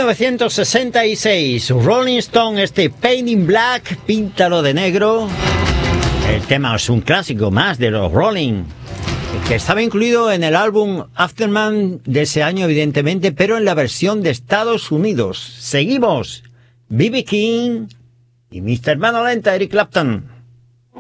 1966, Rolling Stone, Paint in Black, Píntalo de Negro. El tema es un clásico más de los Rolling, que estaba incluido en el álbum Afterman de ese año, evidentemente, pero en la versión de Estados Unidos. Seguimos, B.B. King y Mr. Mano Lenta, Eric Clapton.